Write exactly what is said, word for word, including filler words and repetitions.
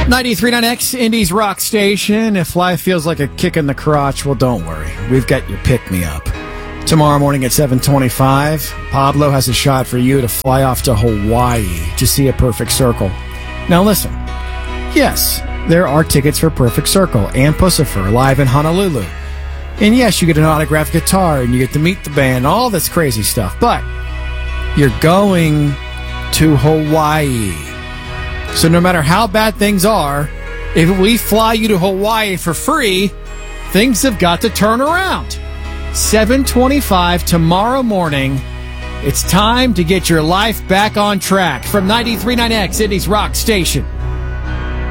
ninety-three point nine X, Indy's rock station. If life feels like a kick in the crotch, well, don't worry. We've got your pick-me-up. Tomorrow morning at seven twenty-five, Pablo has a shot for you to fly off to Hawaii to see a Perfect Circle. Now listen, yes, there are tickets for Perfect Circle and Puscifer live in Honolulu. And yes, you get an autographed guitar and you get to meet the band, all this crazy stuff. But you're going to Hawaii. So no matter how bad things are, if we fly you to Hawaii for free, things have got to turn around. seven twenty-five tomorrow morning. It's time to get your life back on track. From ninety-three point nine X, Indy's rock station.